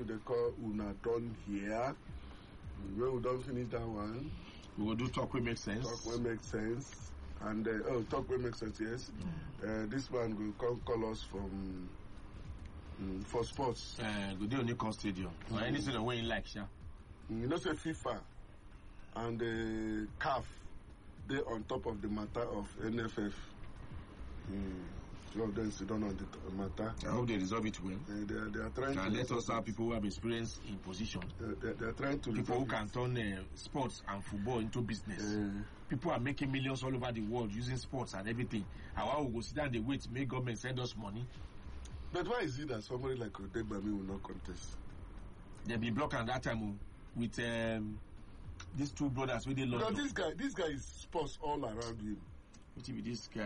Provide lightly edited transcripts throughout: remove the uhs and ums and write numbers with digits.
we they call Una Done Here. When we don't finish that one, we will do Talk Will Make Sense. Talk Will Make Sense. And Talk Will Make Sense, yes. This one will call us from for sports. Go do Nikon Stadium. Or anything that you like, yeah. You know, say FIFA and the CAF, they on top of the matter of NFF. Two of them sit down on the matter. I hope they resolve it well. They are trying to. And let us have people who have experience in position. They are trying to. People who can turn sports and football into business. People are making millions all over the world using sports and everything. And why we go sit down and wait to make government send us money? But why is it that somebody like Odegbami will not contest? They be blocked at that time with these two brothers with the London. No, this guy is sports all around him. Which be this guy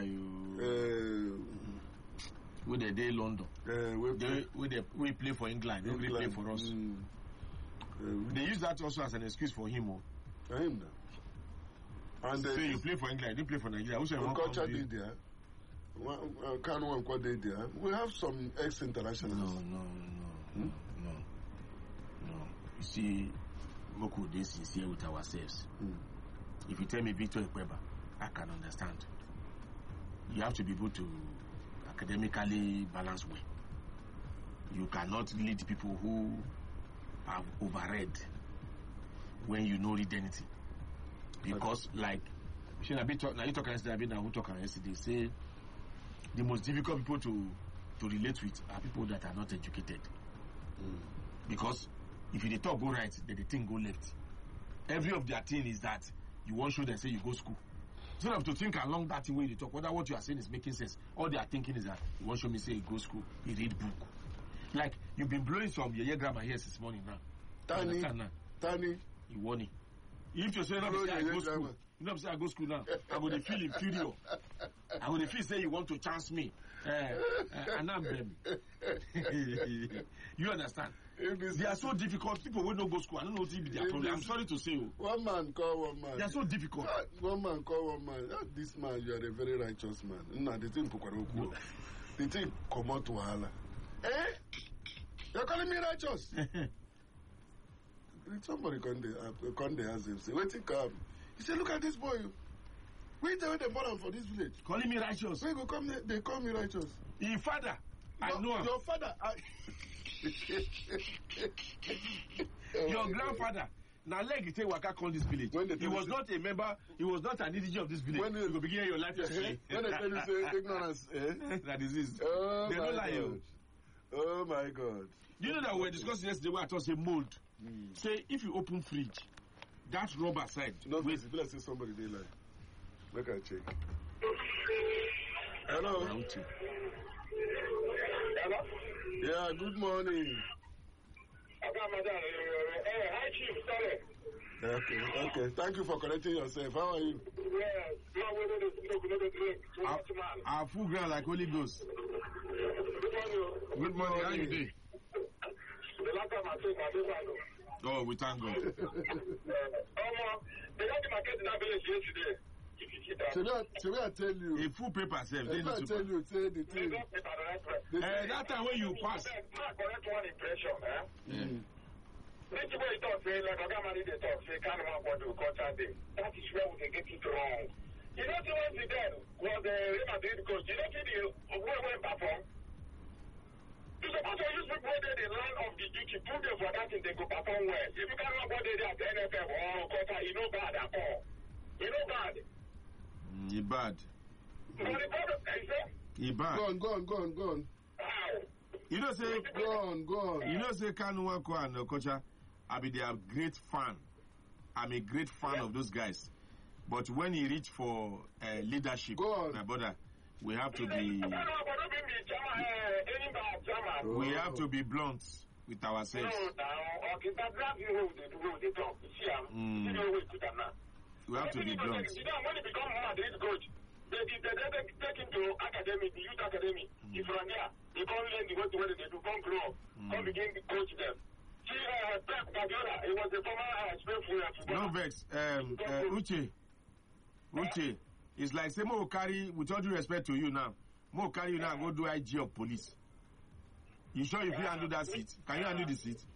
with the day London. We play for England. They play for us. They use that also as an excuse for him. And so you play for England, you play for Nigeria. Who's your culture did there? We have some ex-internationals. No. You see, Moku, this is here with ourselves. If you tell me Victor Ikweba, I can understand. You have to be able to academically balance way. You cannot lead people who have overread when you don't read anything. Because, like, now you talk yesterday, say the most difficult people to relate with are people that are not educated. Because if you talk go right, then the thing go left. Every of their thing is that you won't show them say you go school. So you have to think along that way you talk, whether what you are saying is making sense. All they are thinking is that you won't show me say you go school, you read book. Like you've been blowing some your grammar here this morning now. Tani, you want it. If you say I go school, you know say I go school now, I would feel inferior. I would feel say you want to chance me. And I'm them. You understand? They are so difficult. People will not go to school. I don't know what be their problem. I'm sorry to say. One man call one man. They are so difficult. One man call one man. This man, you are a very righteous man. No, the thing the thing come out to Wahala. You're calling me righteous? Somebody come there ask him, say, wait till come. He said, look at this boy. Wait till they born for this village. Calling me righteous. When go come there, they call me righteous. Your father, I know him. Your father, your grandfather. Now, leg take waka come this village. He was not a member. He was not an indigenous of this village. When you go begin your life history. When they tell you say ignorance, that is it. Oh they don't lie. Oh my God. You know that we were discussing yesterday where I thought say mold. Say if you open fridge, that rubber side. No, wait. If I say somebody they lie. Make I check. Hello. Hello. Yeah. Good morning. Hi, Chief. Sorry. Okay. Thank you for correcting yourself. How are you? Our full ground like Holy Ghost. Good morning. How you doing? The last time I took my oh, we thank God. They got the market in that village yesterday. So I tell you. A full paper, self. I tell you, say the thing. That time when you pass. Correct one impression, This is where you talk, say, like Ogamani, they talk, say, can't want to culture day. That is where we can get it wrong. You know, towards the then was the Real Madrid coach. You know, the way we perform. You're supposed to use people where they line of the duty, put them for that thing, they go perform well. If you can't go there at the NFL or culture, you know bad at all. You know bad. He bad. But the problem is that he bad. Go on. How? You know, say, go on. You know, say, Kanu Wanko and Okocha, I be their great fan. I'm a great fan of those guys. But when he reach for leadership, my brother, we have to be. We have to be blunt with ourselves. We have to be blunt. When he become Madrid coach, they take him to academy, the youth academy. He's from there. They come learn the way they do, come grow up, come begin to coach them. See, Pep Guardiola, he was the former Spain footballer. No vex. Uche, it's like say Mo carry, with all due respect to you now, Mo carry you now go do IG of police. You sure you can handle that seat? Can you handle the seat?